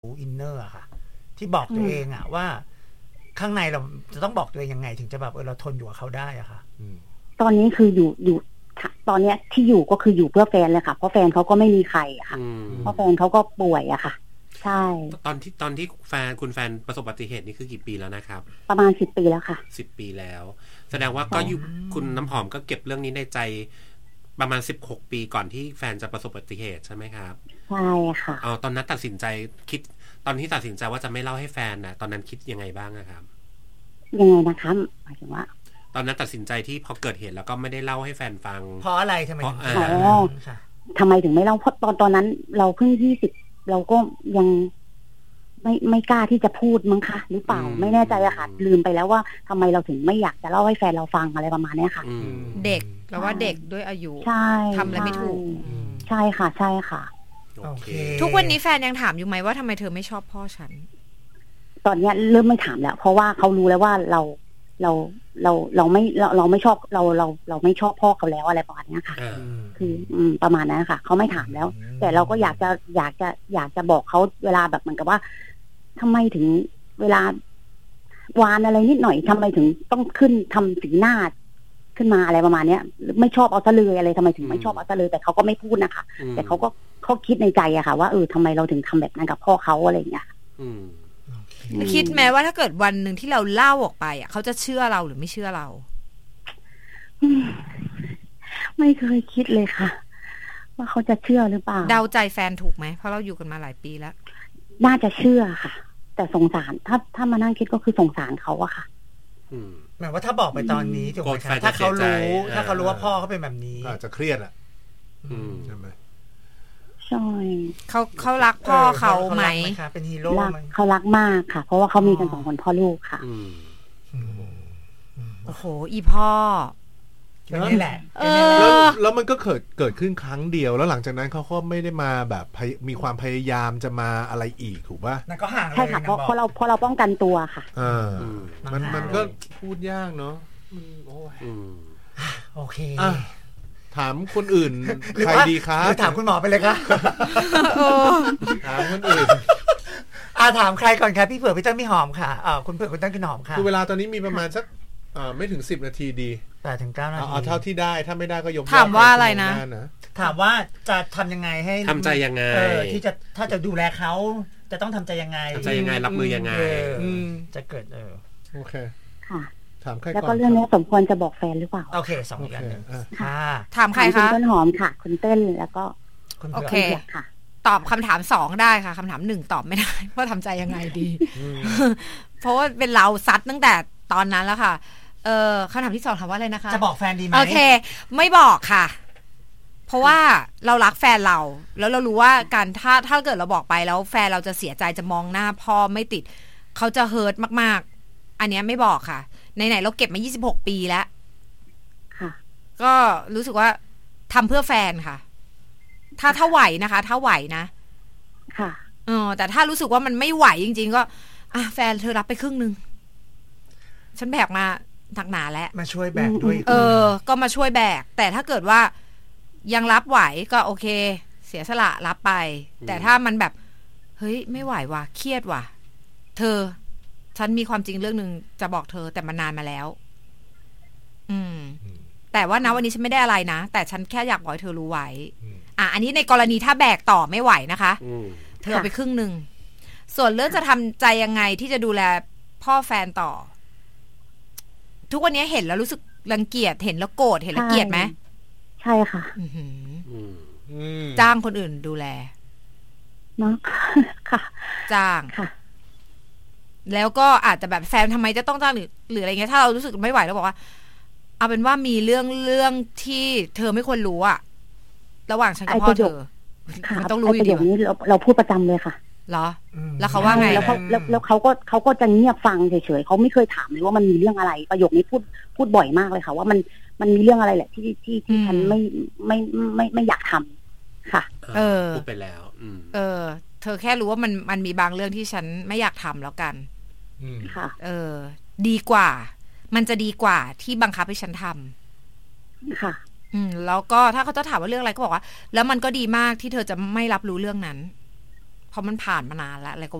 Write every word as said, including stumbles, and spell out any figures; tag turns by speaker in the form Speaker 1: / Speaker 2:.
Speaker 1: อินเนอร์อะค่ะที่บอกตัวเองอะว่าข้างในเราจะต้องบอกตัวเองยังไงถึงจะแบบเออเราทนอยู่กับเขาได้อะค่ะ
Speaker 2: ตอนนี้คืออยู่อยู่ตอนเนี้ยที่อยู่ก็คืออยู่เพื่อแฟนเลยค่ะเพราะแฟนเขาก็ไม่มีใครอะค่ะเพราะแฟนเขาก็ป่วยอะค่ะใช่
Speaker 3: ตอนที่ตอนที่แฟนคุณแฟนประสบอุบัติเหตุนี่คือกี่ปีแล้วนะครับ
Speaker 2: ประมาณสิบปีแล้วค่ะ
Speaker 3: สิบปีแล้วแสดงว่าก็อยู่คุณน้ำหอมก็เก็บเรื่องนี้ในใจประมาณสิบหกปีก่อนที่แฟนจะประสบอุบัติเหตุใช่ไหมครับ
Speaker 2: ใช่ค่ะ
Speaker 3: อ๋อตอนนั้นตัดสินใจคิดตอนที่ตัดสินใจว่าจะไม่เล่าให้แฟนนะตอนนั้นคิดยังไงบ้างครับ
Speaker 2: ยังไงนะคะหมายถึงว่า
Speaker 3: ตอนนั้นตัดสินใจที่พอเกิดเหตุแล้วก็ไม่ได้เล่าให้แฟนฟัง
Speaker 1: เพราะอะไรทำไมถึง
Speaker 2: อ๋อทำไมถึงไม่เล่าเพราะตอนตอนนั้นเราเพิ่งยี่สิบเราก็ยังไม่ไม่กล้าที่จะพูดมั้งคะหรือเปล่าไม่แน่ใจอะค่ะลืมไปแล้วว่าทำไมเราถึงไม่อยากจะเล่าให้แฟนเราฟังอะไรประมาณนี้ค่ะ
Speaker 4: เด็กแล้วว่าเด็กด้วยอายุทำอะไรไม่ถูก
Speaker 2: ใช่ค่ะใช่ค่ะ
Speaker 3: โอเค
Speaker 4: ทุกวันนี้แฟนยังถามอยู่ไหมว่าทำไมเธอไม่ชอบพ่อฉัน
Speaker 2: ตอนนี้เริ่มไม่ถามแล้วเพราะว่าเขารู้แล้วว่าเราเราเราเราไม่เราเราไม่ชอบเราเราเราไม่ชอบพ่อเขาแล้วอะไรประมาณนี้ค่ะคืออืมประมาณนั้นค่ะเขาไม่ถามแล้วแต่เราก็อยากจะอยากจะอยากจะบอกเขาเวลาแบบเหมือนกับว่าทำไมถึงเวลาวานอะไรนิดหน่อยทำไมถึงต้องขึ้นทำสีหน้าขึ้นมาอะไรประมาณเนี้ยไม่ชอบเอาซะเลยอะไรทำไมถึงไม่ชอบเอาซะเลยแต่เขาก็ไม่พูดนะคะแต่เขาก็เขาคิดในใจอะค่ะว่าเออทำไมเราถึงทำแบบนั้นกับพ่อเขาอะไรอย่างเงี้ย
Speaker 4: คิดแม้ว่าถ้าเกิดวันหนึ่งที่เราเล่าออกไปอ่ะเขาจะเชื่อเราหรือไม่เชื่อเรา
Speaker 2: ไม่เคยคิดเลยค่ะว่าเขาจะเชื่อหรือเปล่า
Speaker 4: เดาใจแฟนถูกไหมเพราะเราอยู่กันมาหลายปีแล้ว
Speaker 2: น่าจะเชื่อค่ะแต่สงสารถ้าถ้ามานั่งคิดก็คือสงสารเขาอะค่ะ
Speaker 1: หมายว่าถ้าบอกไปตอนนี้ถูกไหมคะถ้าเขารู้ถ้าเขารู้ว่าพ่อเขาเป็นแบบนี้
Speaker 5: อาจจะเครียดอ่ะใช่ไหม
Speaker 2: ใช่
Speaker 4: เขาเขารักพ่อเขาไหม
Speaker 1: เป็นฮีโร่ไหม
Speaker 2: เขารักมากค่ะเพราะว่าเขามีกันสองคนพ่อลูกค่ะ
Speaker 4: โอ้โหอีพ่อ
Speaker 1: นี่แหละ
Speaker 5: แล้วแล้วมันก็เกิดเกิดขึ้นครั้งเดียวแล้วหลังจากนั้นเขาก็ไม่ได้มาแบบมีความพยายามจะมาอะไรอีกถูกป่ะ
Speaker 1: นั่นก็ห่างเลย
Speaker 2: ใช่ค่ะเพราะเพราะเราเพราะเราป้องกันตัวค่ะ
Speaker 5: อ่ามันมันก็พูดยากเนาะ
Speaker 1: โอ้ยโอเค
Speaker 5: ถามคนอื่นใครดีครับ
Speaker 1: ถามคุณหมอไปเลยครับ
Speaker 5: ถามคนอื่น
Speaker 1: อ่าถามใครก่อนครับพี่เผือกพี่ต้นพี่หอมค่ะอ่าคุณเผือกคุณต้นพี่หอมค่ะ
Speaker 5: คือเวลาตอนนี้มีประมาณสักอ่าไม่ถึงสิบนาทีดี
Speaker 1: แปดถึงเก้านาที
Speaker 5: เอาเท่าที่ได้ถ้าไม่ได้ก็ยก
Speaker 4: ถามว่าอะไรนะ
Speaker 1: ถามว่าจะทำยังไงให้
Speaker 3: ทำใจยังไง
Speaker 1: ที่จะถ้าจะดูแลเขาจะต้องทำใจยังไง
Speaker 3: ทำใจยังไงรับมือยังไง
Speaker 1: จะเกิดเออ
Speaker 5: โอเค
Speaker 2: ค่ะ
Speaker 5: ถามใครก่อน
Speaker 2: แล้วก็เรื่องนี้สมควรจะบอกแฟนหรือเปล่า
Speaker 1: โอเคสองอย่างนึง
Speaker 2: ค่ะ
Speaker 4: ถามใครคะ
Speaker 2: คุณต้นหอมค่ะคุณเต้นแล้วก็
Speaker 4: โอเคค่ะตอบคำถามสองได้ค่ะคำถามหนึ่งตอบไม่ได้ว่าทำใจยังไงดีเพราะว่าเป็นเราซัดตั้งแต่ตอนนั้นแล้วค่ะเออคำถามที่สองถามว่าอะไรนะคะ
Speaker 1: จะบอกแฟนดีไหม
Speaker 4: โอเคไม่บอกค่ะเพราะว่าเรารักแฟนเราแล้วเรารู้ว่าการถ้าถ้าเกิดเราบอกไปแล้วแฟนเราจะเสียใจจะมองหน้าพ่อไม่ติดเขาจะเฮิร์ตมากๆอันนี้ไม่บอกค่ะไหนๆเราเก็บมายี่สิบหกปีแล้ว
Speaker 2: ค่ะ
Speaker 4: ก็รู้สึกว่าทำเพื่อแฟนค่ะถ้าถ้าไหวนะคะถ้าไหวนะ
Speaker 2: ค่ะ
Speaker 4: เออแต่ถ้ารู้สึกว่ามันไม่ไหวจริงๆก็อ่ะแฟนเธอรับไปครึ่งนึงฉันแบกมาหนักหนาแล้ว
Speaker 1: มาช่วยแบกด้วย
Speaker 4: เออก็มาช่วยแบกแต่ถ้าเกิดว่ายังรับไหวก็โอเคเสียสละรับไปแต่ถ้ามันแบบเฮ้ยไม่ไหวว่ะเครียดว่ะเธอฉันมีความจริงเรื่องนึงจะบอกเธอแต่มันนานมาแล้วอืมแต่ว่านะวันนี้ฉันไม่ได้อะไรนะแต่ฉันแค่อยากบอกให้เธอรู้ไว้อ่ะอันนี้ในกรณีถ้าแบกต่อไม่ไหวนะคะเธอเอาไปครึ่งนึงส่วนเรื่องจะทำใจยังไงที่จะดูแลพ่อแฟนต่อทุกวันนี้เห็นแล้วรู้สึกรังเกียจเห็นแล้วโกรธเห็นแล้วเกลียดไหม
Speaker 2: ใช่ค่ะ
Speaker 4: จ้างคนอื่นดูแล
Speaker 2: เนาะค่ะ
Speaker 4: จ้าง
Speaker 2: ค่ะ
Speaker 4: แล้วก็อาจจะแบบแฟนทำไมจะต้องจ้างหรือหรืออะไรเงี้ยถ้าเรารู้สึกไม่ไหวแล้วบอกว่าเอาเป็นว่ามีเรื่องเรื่องที่เธอไม่ควรรู้อะระหว่างฉันกับพ่อเธอ
Speaker 2: มันต้องรู้อยู่ดีนี้เราเราพูดประจำเลยค่ะ
Speaker 4: เหรอแล้วเขาว่าไง
Speaker 2: แล้วเขาแล้วเขาก็เขาก็จะเงียบฟังเฉยๆเขาไม่เคยถามเลยว่ามันมีเรื่องอะไรประโยคนี้พูดพูดบ่อยมากเลยค่ะว่ามันมันมีเรื่องอะไรแหละที่ที่ที่ฉันไม่ไม่ไม่ไม่อยากทำค่ะ
Speaker 4: เออ
Speaker 3: พูดไปแล้ว
Speaker 4: เออเธอแค่รู้ว่ามันมันมีบางเรื่องที่ฉันไม่อยากทำแล้วกัน
Speaker 2: ค่ะ
Speaker 4: เออดีกว่ามันจะดีกว่าที่บังคับให้ฉันทำ
Speaker 2: ค่ะ
Speaker 4: อืมแล้วก็ถ้าเขาจะถามว่าเรื่องอะไรก็บอกว่าแล้วมันก็ดีมากที่เธอจะไม่รับรู้เรื่องนั้นเพราะมันผ่านมานานแล้วอะไรก็